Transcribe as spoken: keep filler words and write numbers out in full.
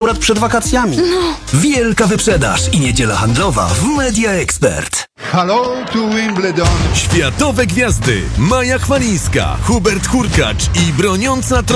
akurat przed wakacjami. Wielka wyprzedaż i niedziela handlowa w Media Expert. Hello to Wimbledon. Światowe gwiazdy Maja Chwalińska, Hubert Hurkacz i broniąca